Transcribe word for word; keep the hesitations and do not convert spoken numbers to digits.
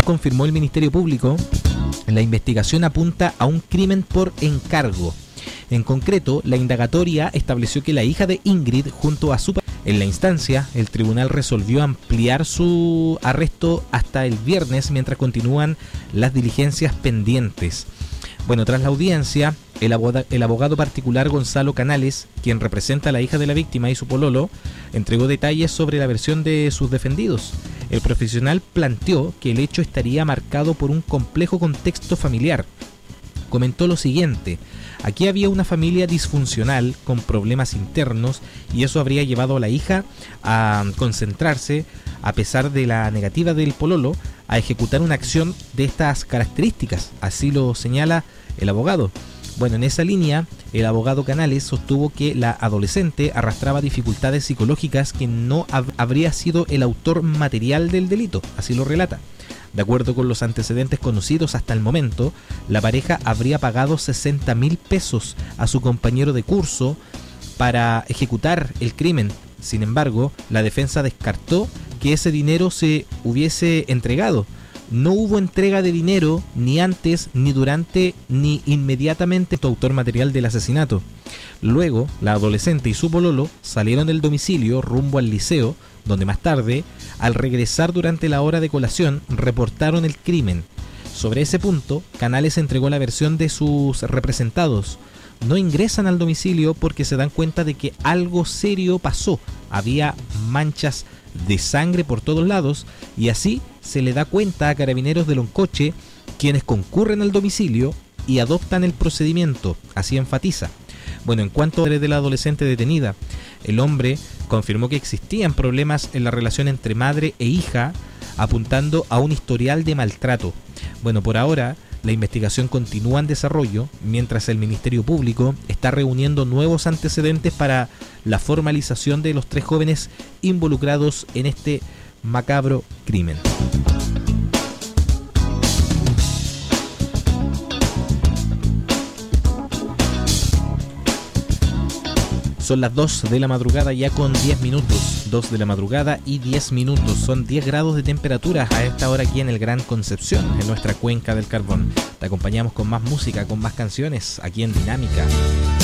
confirmó el Ministerio Público, la investigación apunta a un crimen por encargo. En concreto, la indagatoria estableció que la hija de Ingrid, junto a su padre, en la instancia, el tribunal resolvió ampliar su arresto hasta el viernes mientras continúan las diligencias pendientes. Bueno, tras la audiencia, el abogado, el abogado particular Gonzalo Canales, quien representa a la hija de la víctima y su pololo, entregó detalles sobre la versión de sus defendidos. El profesional planteó que el hecho estaría marcado por un complejo contexto familiar. Comentó lo siguiente: aquí había una familia disfuncional con problemas internos y eso habría llevado a la hija a concentrarse, a pesar de la negativa del pololo, a ejecutar una acción de estas características. Así lo señala el abogado. Bueno, en esa línea, el abogado Canales sostuvo que la adolescente arrastraba dificultades psicológicas, que no hab- habría sido el autor material del delito. Así lo relata. De acuerdo con los antecedentes conocidos hasta el momento, la pareja habría pagado sesenta mil pesos a su compañero de curso para ejecutar el crimen. Sin embargo, la defensa descartó que ese dinero se hubiese entregado. No hubo entrega de dinero ni antes, ni durante, ni inmediatamente tu autor material del asesinato. Luego, la adolescente y su pololo salieron del domicilio rumbo al liceo, donde más tarde, al regresar durante la hora de colación, reportaron el crimen. Sobre ese punto, Canales entregó la versión de sus representados. No ingresan al domicilio porque se dan cuenta de que algo serio pasó. Había manchas de sangre por todos lados y así se le da cuenta a Carabineros de Loncoche, quienes concurren al domicilio y adoptan el procedimiento. Así enfatiza. Bueno, en cuanto a de la adolescente detenida, el hombre confirmó que existían problemas en la relación entre madre e hija, apuntando a un historial de maltrato. Bueno, por ahora la investigación continúa en desarrollo, mientras el Ministerio Público está reuniendo nuevos antecedentes para la formalización de los tres jóvenes involucrados en este macabro crimen. Son las dos de la madrugada ya con diez minutos. dos de la madrugada y diez minutos. Son diez grados de temperatura a esta hora aquí en el Gran Concepción, en nuestra cuenca del Carbón. Te acompañamos con más música, con más canciones aquí en Dinámica.